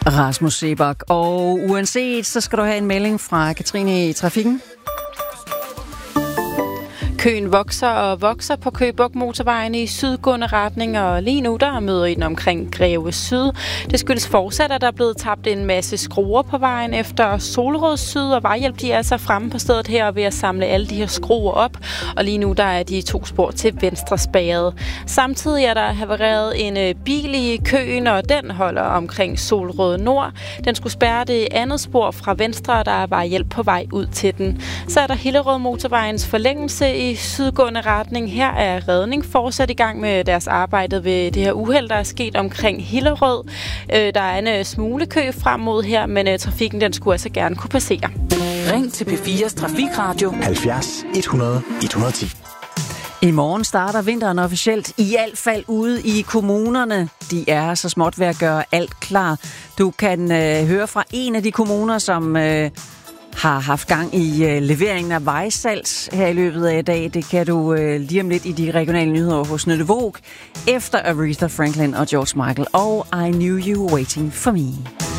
Rasmus Seebach. Og uanset, så skal du have en melding fra Katrine i trafikken. Køen vokser og vokser på Køge Bugt motorvejen i sydgående retning, og lige nu der møder I den omkring Greve Syd. Det skyldes fortsat, at der er blevet tabt en masse skruer på vejen efter Solrød Syd, og Vejhjælp de er så fremme på stedet her ved at samle alle de her skruer op, og lige nu der er de 2 spor til venstre spærret. Samtidig er der havareret en bil i køen, og den holder omkring Solrød Nord. Den skulle spærre det andet spor fra venstre, og der er Vejhjælp på vej ud til den. Så er der Hillerød motorvejens forlængelse i sydgående retning. Her er redning fortsat i gang med deres arbejde ved det her uheld, der er sket omkring Hillerød. Der er en smule kø frem mod her, men trafikken den skulle altså gerne kunne passere. Ring til P4's Trafikradio 70 100 110. I morgen starter vinteren officielt, i alt fald ude i kommunerne. De er så småt ved at gøre alt klar. Du kan høre fra en af de kommuner, som har haft gang i leveringen af vejsalt her i løbet af i dag. Det kan du lige om lidt i de regionale nyheder hos Nette Våg, efter Aretha Franklin og George Michael og I Knew You Were Waiting For Me.